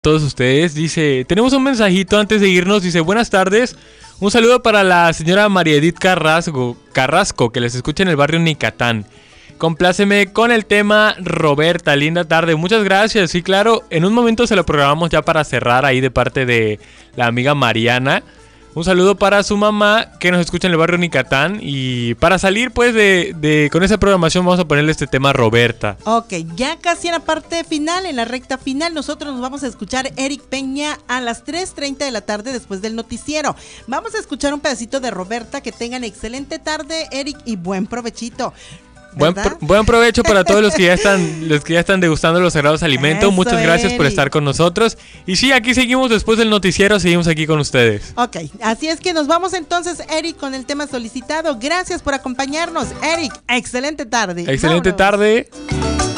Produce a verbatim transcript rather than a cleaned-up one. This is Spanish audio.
todos ustedes. Dice, tenemos un mensajito antes de irnos. Dice, buenas tardes. Un saludo para la señora María Edith Carrasco, Carrasco, que les escucha en el barrio Nicatán. Compláceme con el tema Roberta, linda tarde. Muchas gracias. Sí, claro, en un momento se lo programamos ya para cerrar ahí de parte de la amiga Mariana. Un saludo para su mamá que nos escucha en el barrio Nicatán. Y para salir pues de, de con esa programación vamos a ponerle este tema Roberta. Ok, ya casi en la parte final, en la recta final, nosotros nos vamos a escuchar Eric Peña a las tres treinta de la tarde después del noticiero. Vamos a escuchar un pedacito de Roberta. Que tengan excelente tarde, Eric, y buen provechito. Buen, pro, buen provecho para todos los que ya están los que ya están degustando los sagrados alimentos. Eso, muchas gracias Eric. Por estar con nosotros. Y sí, aquí seguimos después del noticiero, seguimos aquí con ustedes. Ok, así es que nos vamos entonces, Eric, con el tema solicitado. Gracias por acompañarnos, Eric. Excelente tarde. Excelente Vámonos. tarde.